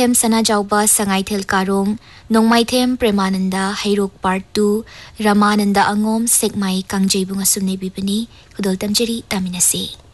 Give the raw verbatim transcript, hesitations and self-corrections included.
Nongmaithem Sana Jauba Sangaithel Karong, Nongmaithem Premananda Hairok Part two, Ramananda Angom Sekmai Kangjay Bunga Sumne Bibani, Kudol Tamjeri Taminase.